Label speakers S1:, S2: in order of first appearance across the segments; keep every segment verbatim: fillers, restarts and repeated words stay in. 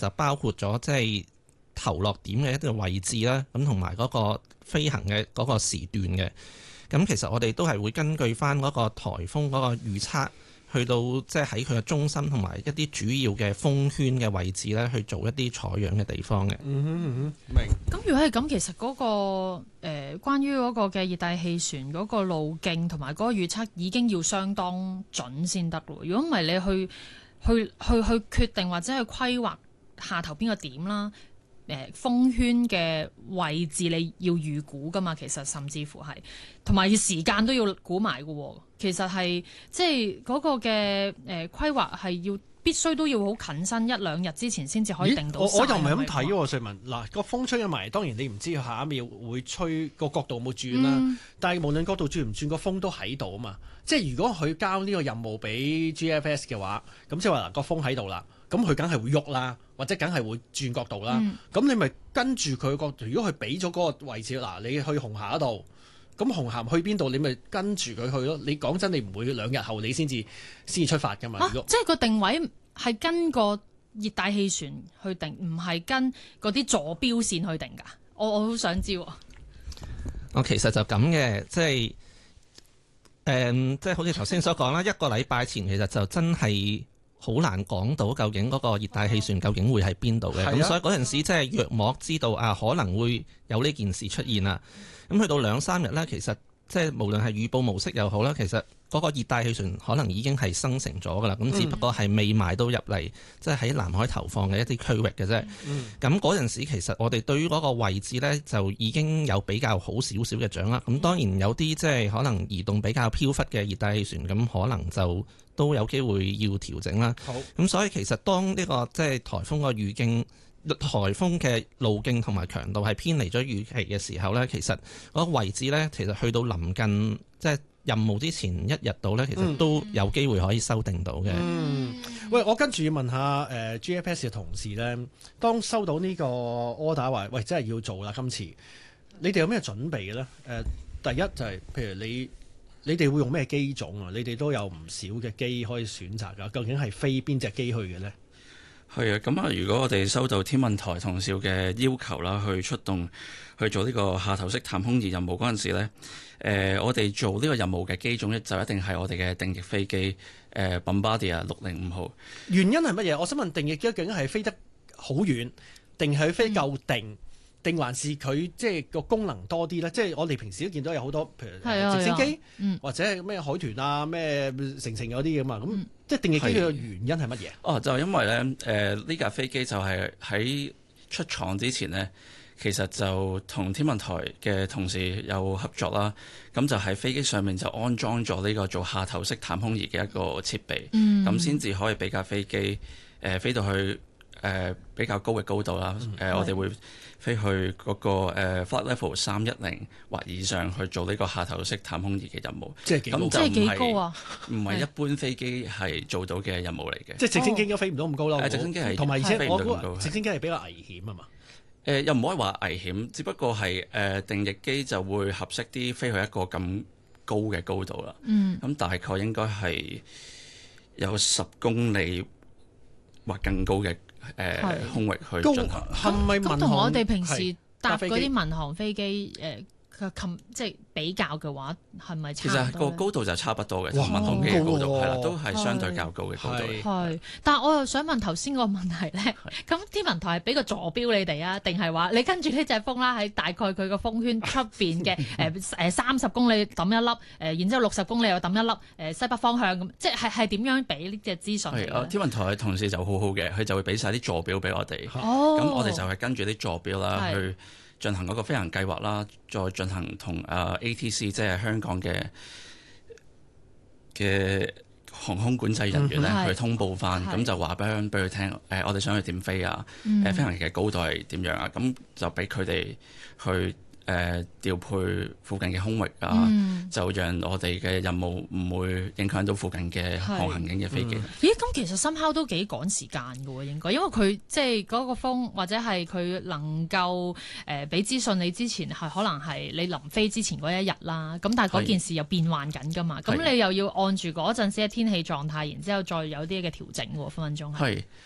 S1: 就包括咗即係投落點嘅一啲位置啦，咁同埋嗰個飛行嘅嗰個時段嘅。咁其實我哋都係會根據翻嗰個颱風嗰個預測，去到即係喺佢嘅中心同埋一啲主要嘅風圈嘅位置咧，去做一啲採樣嘅地方嘅。
S2: 嗯哼嗯哼，明。
S3: 咁如果係咁，其實嗰、嗰個誒、呃、關於嗰個嘅熱帶氣旋嗰個路徑同埋嗰個預測已經要相當準先得咯。如果唔係你去去去去決定或者去規劃下頭邊個點啦。誒風圈嘅位置你要預估噶嘛，其實甚至乎係同埋時間都要估埋嘅喎。其實係即係嗰個嘅誒規劃係要必須都要好近身一兩日之前先至可以定到。
S2: 我我又唔係咁睇喎，瑞文嗱個風吹咗埋，當然你唔知下一秒會吹個角度有冇轉啦。嗯、但係無論角度轉唔轉，個風都喺度啊嘛。即係如果佢交呢個任務俾 G F S 嘅話，咁即係話嗱個風喺度啦。咁佢梗係會喐啦，或者梗係會轉角度啦。咁、嗯、你咪跟住佢角度。如果佢俾咗嗰個位置，嗱你去紅霞嗰度，咁紅霞去邊度，你咪跟住佢去咯。你講真，你唔會兩日後你先至先至出發㗎嘛？
S3: 啊、即係個定位係跟個熱帶氣旋去定，唔係跟嗰啲坐標線去定㗎。我我好想知喎。
S1: 我其實就咁嘅，即係誒、嗯，即係好似頭先所講啦，一個禮拜前其實就真係。好難講到究竟嗰個熱帶氣旋究竟會喺邊度嘅，咁、啊、所以嗰陣時即係約莫知道啊，可能會有呢件事出現啦。咁去到兩三日呢，其實即係無論係預報模式又好啦，其實嗰個熱帶氣旋可能已經係生成咗噶啦，咁只不過係未埋到入嚟，即係喺南海投放嘅一啲區域嘅啫。咁嗰陣時其實我哋對於嗰個位置呢，就已經有比較好少少嘅掌握。咁當然有啲即係可能移動比較飄忽嘅熱帶氣旋，咁可能就都有機會要調整啦。好，咁所以其實當呢、這個即係颱風個預警、颱風嘅路徑同埋強度係偏離咗預期嘅時候呢，其實嗰個位置呢，其實去到臨近即係任務之前一日到呢，其實都有機會可以修訂到嘅。
S2: 嗯，喂，我跟住要問下誒、呃、G F S 嘅同事呢，當收到呢個 order 話，喂，真係要做啦，今次你哋有咩準備嘅呢？誒、呃，第一就係、是、譬如你。你哋會用咩機種啊？你哋都有唔少嘅機可以選擇㗎。究竟係飛邊隻機去嘅呢？
S4: 係啊，咁啊，如果我哋收到天文台同事嘅要求啦，去出動去做呢個下投式探空儀任務嗰陣時咧，誒、呃，我哋做呢個任務嘅機種咧，就一定係我哋嘅定翼飛機，誒、呃、Bombardier 六零五號。
S2: 原因係乜嘢？我想問定翼機究竟係飛得好遠，定係飛夠定？嗯定還是佢即係個功能多啲咧？即係我哋平時都見到有好多，譬如直升機，嗯、或者係咩海豚啊、咩成成嗰啲咁嘛。咁、嗯、即係定翼機嘅原因係乜嘢？
S4: 哦，就因為咧，誒、呃、呢架飛機就係喺出廠之前呢，其實就同天文台嘅同事有合作啦。咁就喺飛機上面就安裝咗呢個做下投式探空儀嘅一個設備，咁先至可以俾架飛機誒、呃、飛到去誒、呃、比較高嘅高度啦。誒、嗯呃，我哋會飛去嗰、那個、呃、flight level 三一零或以上去做呢個下投式探空儀嘅任務。
S2: 即係幾高？
S4: 咁
S3: 即係幾高啊？
S4: 唔係一般飛機係做到嘅任務嚟嘅。
S2: 即係直升機應該飛唔到咁高咯。
S4: 誒、哦，直升機係
S2: 同埋而且我
S4: 估
S2: 直升機係比較危險啊嘛。
S4: 誒、呃、又唔可以話危險，只不過係誒、呃、定翼機就會合適啲飛去一個咁高嘅高度啦。嗯。咁大概應該係有十公里或更高嘅。誒、呃、空域去進行，
S2: 係咪
S3: 咁同我哋平時搭嗰啲民航飛機誒？即係比較嘅話，係咪差唔多？
S4: 其實個高度就差不多嘅，同民航機嘅高度係啦，都係相對較高嘅高度。
S3: 係，但係我又想問頭先個問題咧，咁天文台係俾個坐標你哋啊，定係話你跟住呢隻風啦，喺大概佢個風圈出邊嘅誒誒三十公里抌一粒，誒然之後六十公里又抌一粒，誒西北方向咁，即係係點樣俾呢隻資訊嚟嘅？
S4: 天文台嘅同事就好好嘅，佢就會俾晒啲坐標俾我哋。
S3: 哦，
S4: 咁我哋就係跟住啲坐標啦去進行嗰個飛行計劃啦，再進行同誒 A T C 即係香港嘅嘅航空管制人員咧、嗯、去通報翻，咁就話俾俾佢聽，誒、呃、我哋想去點飛啊，誒、嗯、飛行嘅高度係點樣啊，咁就俾佢哋去。誒、呃、調配附近嘅空域啊，嗯、就讓我哋嘅任務唔會影響到附近嘅航行緊嘅飛機。
S3: 嗯、咦？咁其實深烤都幾趕時間㗎喎，應該，因為佢即係嗰個風或者係佢能夠誒俾資訊你之前係可能係你臨飛之前嗰一日啦。咁但係嗰件事又變幻緊㗎嘛。咁你又要按住嗰陣時嘅天氣狀態，然之後再有啲嘅調整喎，分分鐘係。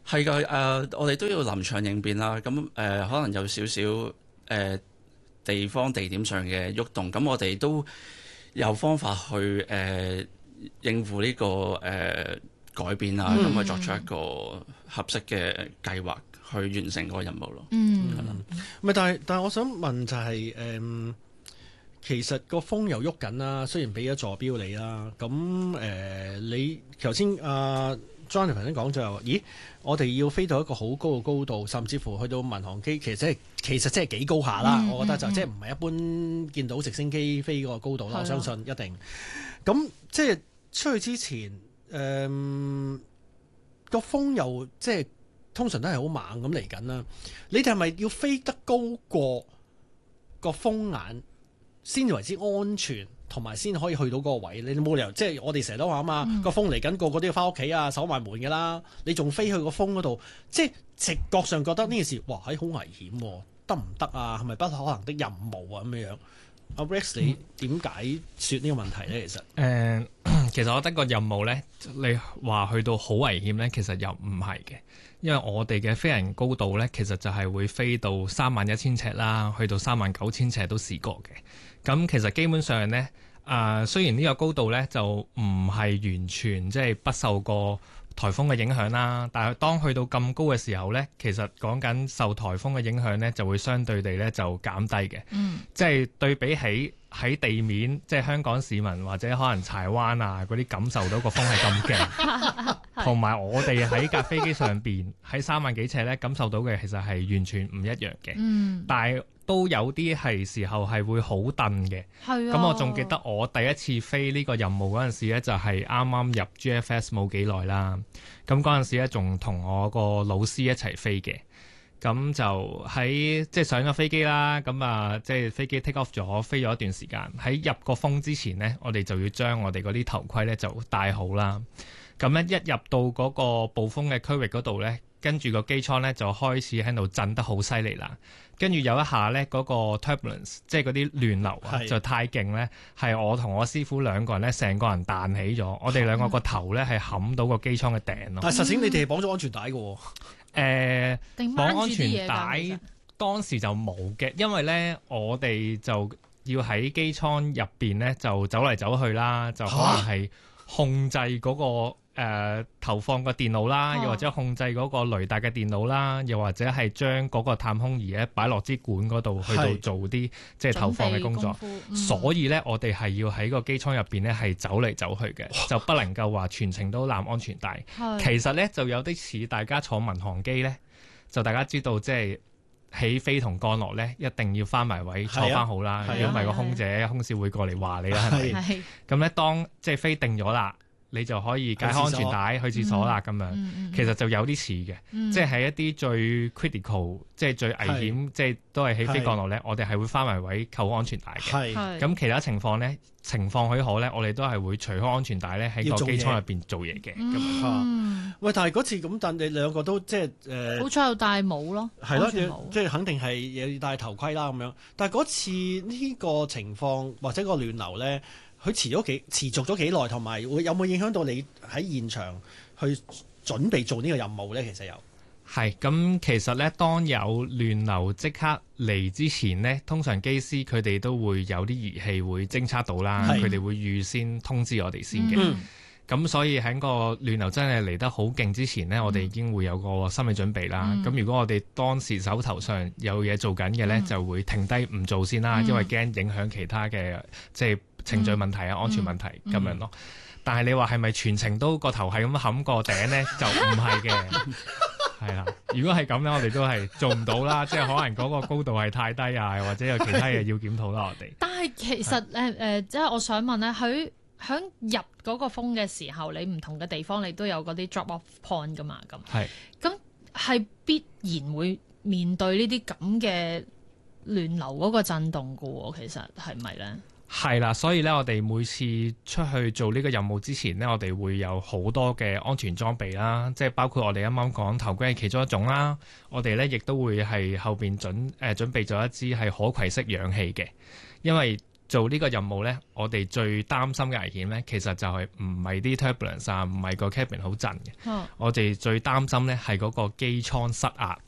S4: 係㗎，誒、呃，我哋都要臨場應變啦。咁誒、呃，可能有少少誒地方地點上嘅喐動，咁我哋都有方法去誒、呃、應付呢、這個誒、呃、改變啊，咁、嗯、去作出一個合適嘅計劃去完成嗰個任務咯。
S3: 嗯，
S2: 係啦。咪但係但係，我想問就係、是、誒、呃，其實個風又喐緊啦，雖然俾咗座標你啦，咁誒、呃、你頭先啊 Jonathan 都講就係話，咦，我哋要飛到一個好高嘅高度，甚至乎去到民航機，其實即係其實即係幾高下啦。嗯、我覺得就、嗯、即係唔係一般見到直升機飛嗰個高度啦。的我相信一定。咁即係出去之前，誒、呃、個風又即係通常都係好猛咁嚟緊啦。你哋係咪要飛得高過個風眼先至為之安全？同埋先可以去到嗰個位，你冇理由即係我哋成日都話啊嘛，嗯、個風嚟緊，個個都要翻屋企啊，守埋門㗎啦。你仲飛去個風嗰度，即係直覺上覺得呢件事，哇，係好危險喎，得唔得啊？係咪不可能的任務啊？咁樣樣，阿 Rex 你點解説呢個問題咧？其實誒、
S5: 呃，其實我覺得個任務咧，你話去到好危險咧，其實又唔係嘅，因為我哋嘅飛行高度咧，其實就係會飛到三萬一千尺啦，去到三萬九千尺都試過嘅。咁其實基本上咧，啊、呃、雖然呢個高度咧就唔係完全即係不受過颱風嘅影響啦，但係當去到咁高嘅時候咧，其實講緊受颱風嘅影響咧，就會相對地咧就減低嘅。嗯，即係對比起喺地面，即係香港市民或者可能柴灣啊嗰啲感受到個風係咁勁，同埋我哋喺架飛機上邊喺三萬幾尺咧感受到嘅其實係完全唔一樣嘅。嗯，但係都有啲係時候係會好燉嘅。係啊，咁我仲記得我第一次飛呢個任務嗰陣時咧，就係啱啱入 G F S 冇幾耐啦。咁嗰陣時咧，仲同我個老師一齊飛嘅。咁就喺即係上咗飛機啦。咁啊，即係飛機 take off 咗，飛咗一段時間。喺入個風之前呢，我哋就要將我哋嗰啲頭盔咧就戴好啦。咁咧一入到嗰個暴風嘅區域嗰度咧，跟住個機艙咧就開始喺度震得好犀利啦。跟住有一下咧，嗰個 turbulence 即係嗰啲亂流啊，就太勁咧，係我同我師傅兩個人咧，成個人彈起咗。我哋兩個個頭咧係冚到個機艙嘅頂咯。但係實情你哋係綁咗安全帶嘅喎。誒，綁安全帶當時就冇嘅，因為咧我哋就要喺機艙入邊咧就走嚟走去啦，就可能係控制嗰個。誒、呃、投放個電腦啦，又或者控制嗰個雷達嘅電腦啦，又或者係將嗰個探空儀咧擺落支管嗰度去到做啲即係投放嘅工作。嗯、所以咧，我哋係要喺個機艙入邊咧係走嚟走去嘅，哇就不能夠話全程都攬安全帶。是其實咧就有啲似大家坐民航機咧，就大家知道即係起飛同降落咧一定要翻埋位坐翻好啦，如果唔係個空姐、空少會過嚟話你啦，係咪？咁咧當即係飛定咗啦。你就可以解開安全帶去廁所啦，咁樣、嗯嗯、其實就有啲似嘅，嗯、即係喺一啲最 critical，即係最危險，是即係都係起飛降落咧，是我哋係會翻埋位扣安全帶嘅。咁是其他情況咧，情況許可咧，我哋都係會除開安全帶咧喺個機艙入邊做嘢嘅。咁啊，喂，但係嗰次咁，但你兩個都即係誒，好彩有戴帽咯，係咯，即係肯定係要戴頭盔啦咁樣。但係嗰次呢個情況或者個亂流咧。佢持咗幾持續咗幾耐，同埋會有冇影響到你喺現場去準備做呢個任務呢？其實有係咁，其實呢，當有亂流即刻嚟之前呢，通常機師佢哋都會有啲儀器會偵測到啦，佢哋是會預先通知我哋先嘅。咁、嗯、所以喺個亂流真係嚟得好勁之前呢，嗯、我哋已經會有個心理準備啦。咁、嗯、如果我哋當時手頭上有嘢做緊嘅呢，嗯、就會停低唔做先啦，嗯、因為驚影響其他嘅即係程序問題啊、嗯、安全問題咁、嗯、樣咯。但係你話係咪全程都個頭係咁冚個頂呢？就唔係嘅，係啦。如果係咁咧，我哋都係做唔到啦。即係可能嗰個高度係太低啊，或者有其他嘢要檢討啦。我哋。但係其實誒誒是、呃呃，即係我想問咧，喺喺入嗰個風嘅時候，你唔同嘅地方你都有嗰啲 drop off point 噶嘛？咁係咁係必然會面對呢啲咁嘅亂流嗰個震動噶喎。其實係咪咧？係啦，所以咧，我哋每次出去做呢個任務之前呢，我哋會有好多嘅安全裝備啦，即係包括我哋啱啱講頭盔係其中一種啦。我哋咧亦都會係後邊準誒、呃、準備咗一支係可攜式氧氣嘅，因為做呢個任務咧，我哋最擔心嘅危險咧，其實就係唔係啲 turbulence 啊，唔係個 cabin 好震嘅。
S3: 嗯、
S5: 我哋最擔心咧係嗰個機艙失壓。